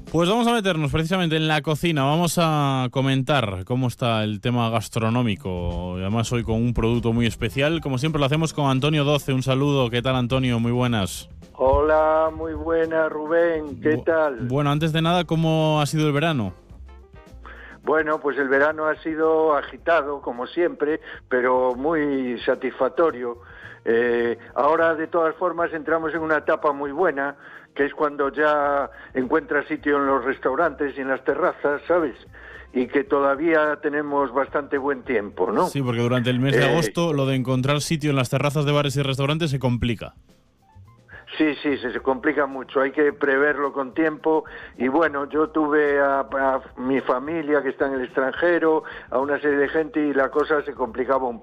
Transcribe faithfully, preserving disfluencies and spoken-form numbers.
Pues vamos a meternos precisamente en la cocina, vamos a comentar cómo está el tema gastronómico, y además hoy con un producto muy especial, como siempre lo hacemos con Antonio Doce. Un saludo, ¿qué tal, Antonio? Muy buenas. Hola, muy buena, Rubén, ¿qué Bu- tal? Bueno, antes de nada, ¿cómo ha sido el verano? Bueno, pues el verano ha sido agitado, como siempre, pero muy satisfactorio. Eh, ahora, de todas formas, entramos en una etapa muy buena, que es cuando ya encuentras sitio en los restaurantes y en las terrazas, ¿sabes? Y que todavía tenemos bastante buen tiempo, ¿no? Sí, porque durante el mes de Eh, agosto lo de encontrar sitio en las terrazas de bares y restaurantes se complica. Sí, sí, se, se complica mucho, hay que preverlo con tiempo y bueno, yo tuve a, a mi familia que está en el extranjero, a una serie de gente y la cosa se complicaba un